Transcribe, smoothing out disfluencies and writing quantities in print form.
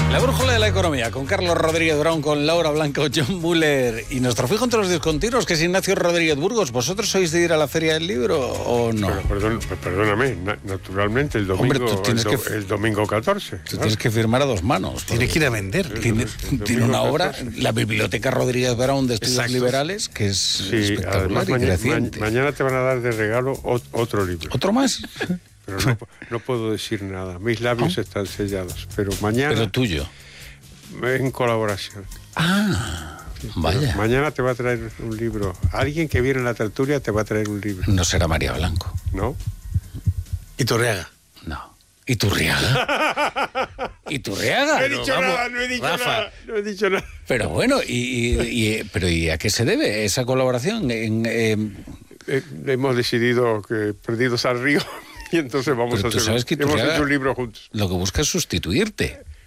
La brújula de la economía, con Carlos Rodríguez Brown, con Laura Blanco, John Muller y nuestro fijo entre los discontinuos, que es Ignacio Rodríguez Burgos. ¿Vosotros sois de ir a la Feria del Libro o no? Pero perdóname, naturalmente, el domingo, hombre, el domingo 14. Tú tienes que firmar a dos manos. Tienes que ir a vender. Tiene una obra, la Biblioteca Rodríguez Brown de Estudios Exacto. Liberales, que es espectacular además, y creciente. mañana te van a dar de regalo otro libro. ¿Otro más? Pero no puedo decir nada. Mis labios están sellados. Pero mañana, Pero tuyo. en colaboración. Vaya. Mañana te va a traer un libro. Alguien que viene en la tertulia te va a traer un libro. No será María Blanco. ¿No? Y Torreaga. No. ¿Iturriaga? ¿Iturriaga? No he dicho nada, no he dicho Rafa. nada. No he dicho nada. Pero bueno, ¿y a qué se debe esa colaboración? Hemos decidido que Perdidos al Río y entonces vamos Pero a tú hacer sabes que hemos Iturriaga hecho un libro juntos. Lo que busca es sustituirte.